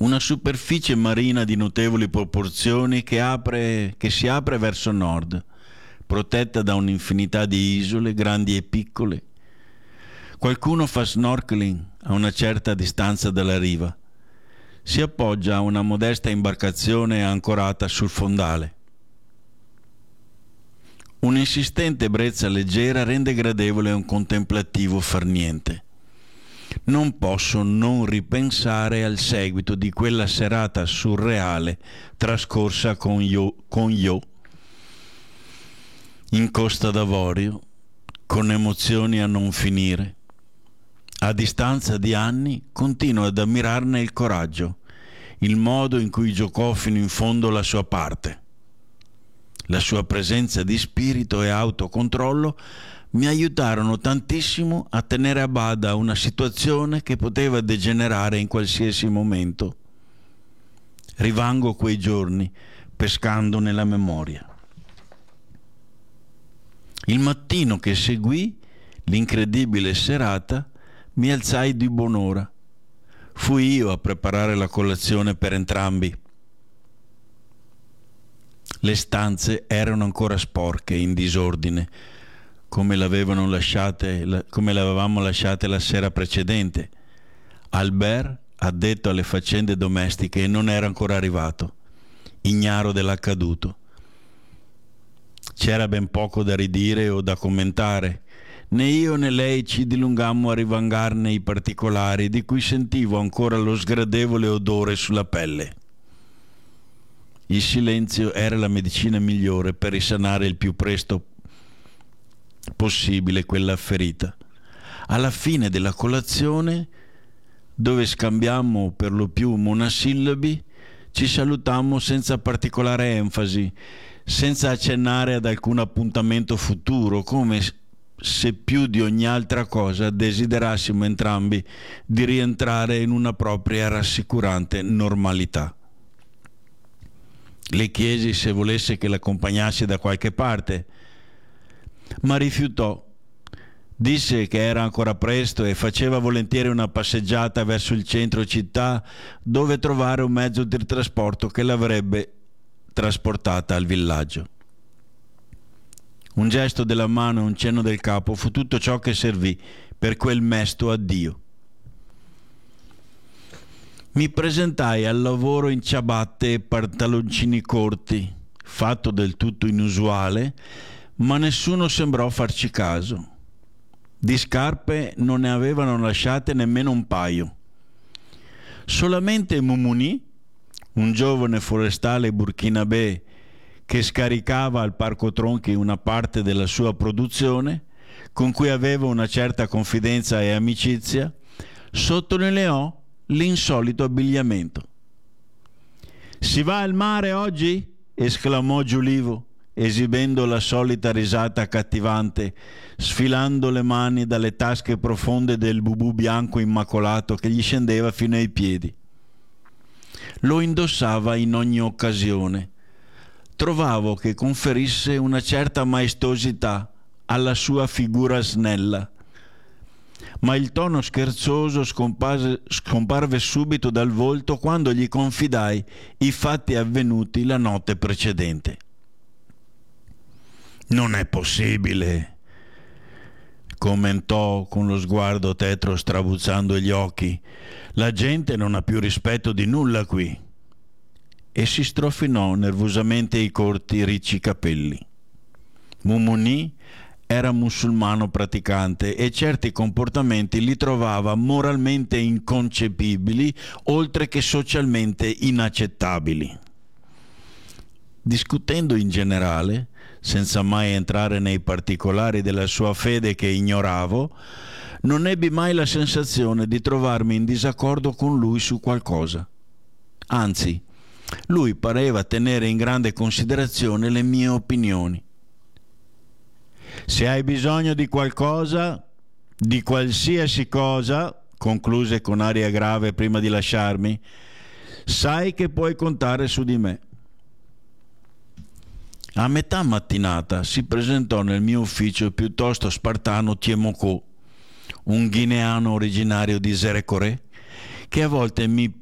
Una superficie marina di notevoli proporzioni che si apre verso nord, protetta da un'infinità di isole, grandi e piccole. Qualcuno fa snorkeling a una certa distanza dalla riva. Si appoggia a una modesta imbarcazione ancorata sul fondale. Un'insistente brezza leggera rende gradevole un contemplativo far niente. Non posso non ripensare al seguito di quella serata surreale trascorsa con Yo in Costa d'Avorio, con emozioni a non finire. A distanza di anni continuo ad ammirarne il coraggio, il modo in cui giocò fino in fondo la sua parte. La sua presenza di spirito e autocontrollo mi aiutarono tantissimo a tenere a bada una situazione che poteva degenerare in qualsiasi momento. Rivango quei giorni pescando nella memoria. Il mattino che seguì l'incredibile serata mi alzai di buon'ora. Fui io a preparare la colazione per entrambi. Le stanze erano ancora sporche, in disordine, come le avevamo lasciate la sera precedente. Albert, addetto alle faccende domestiche, non era ancora arrivato, ignaro dell'accaduto. C'era ben poco da ridire o da commentare. Né io né lei ci dilungammo a rivangarne i particolari, di cui sentivo ancora lo sgradevole odore sulla pelle. Il silenzio era la medicina migliore per risanare il più presto possibile quella ferita. Alla fine della colazione, dove scambiammo per lo più monosillabi, ci salutammo senza particolare enfasi, senza accennare ad alcun appuntamento futuro, come se più di ogni altra cosa desiderassimo entrambi di rientrare in una propria rassicurante normalità. Le chiesi se volesse che l'accompagnassi da qualche parte, ma rifiutò. Disse che era ancora presto e faceva volentieri una passeggiata verso il centro città, dove trovare un mezzo di trasporto che l'avrebbe trasportata al villaggio. Un gesto della mano e un cenno del capo fu tutto ciò che servì per quel mesto addio. Mi presentai al lavoro in ciabatte e pantaloncini corti, fatto del tutto inusuale, ma nessuno sembrò farci caso. Di scarpe non ne avevano lasciate nemmeno un paio. Solamente Mumuni, un giovane forestale burkinabè che scaricava al Parco Tronchi una parte della sua produzione, con cui avevo una certa confidenza e amicizia, sottolineò l'insolito abbigliamento. «Si va al mare oggi?» esclamò Giulivo, esibendo la solita risata accattivante, sfilando le mani dalle tasche profonde del bubù bianco immacolato che gli scendeva fino ai piedi. Lo indossava in ogni occasione. Trovavo che conferisse una certa maestosità alla sua figura snella, ma il tono scherzoso scomparve subito dal volto quando gli confidai i fatti avvenuti la notte precedente. «Non è possibile», commentò con lo sguardo tetro strabuzzando gli occhi. «La gente non ha più rispetto di nulla qui». E si strofinò nervosamente i corti ricci capelli. Mumuni era musulmano praticante e certi comportamenti li trovava moralmente inconcepibili, oltre che socialmente inaccettabili. Discutendo in generale, senza mai entrare nei particolari della sua fede che ignoravo, non ebbi mai la sensazione di trovarmi in disaccordo con lui su qualcosa. Anzi, lui pareva tenere in grande considerazione le mie opinioni. «Se hai bisogno di qualcosa, di qualsiasi cosa», concluse con aria grave prima di lasciarmi, «sai che puoi contare su di me». A metà mattinata si presentò nel mio ufficio il piuttosto spartano Tiemoko, un ghineano originario di Zerekoré, che a volte mi